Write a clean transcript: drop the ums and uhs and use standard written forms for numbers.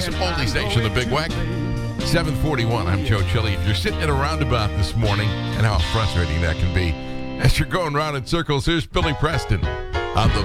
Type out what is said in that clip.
This oldie station, the Big Wack. 741, I'm Joe Chili. If you're sitting at a roundabout this morning, and how frustrating that can be, as you're going round in circles, here's Billy Preston on the